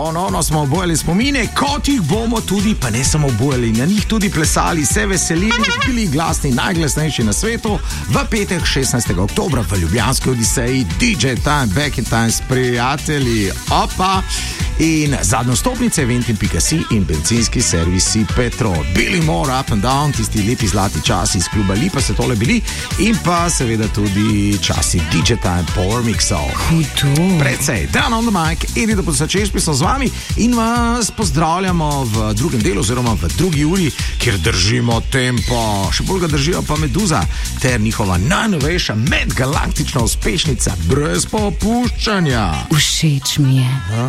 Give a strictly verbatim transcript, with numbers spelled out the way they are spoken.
ponovno smo obojali spomine, kot jih bomo tudi, pa ne samo obojali, na njih tudi plesali, se veselili, bili glasni, najglasnejši na svetu. V petek, šestnajstega oktobra v Ljubljanski Odiseji, D J Time, Back in Time s prijatelji, opa. In zadnjo stopnice, Ventin pika si in bencinski servisi Petrol. Billy Moore, Up and Down, tisti lepi zlati časi iz kluba Lipa se tole bili. In pa seveda tudi časi D J Time Power Mixov. Hudo. Precej, down on the mic, Edi da posačeš pisal z vami in vas pozdravljamo v drugem delu oziroma v drugi uri, kjer držimo tempo. Še bolj ga držijo pa Meduza ter njihova najnovejša medgalaktična uspešnica brez popuščanja. Všeč mi je. Ja.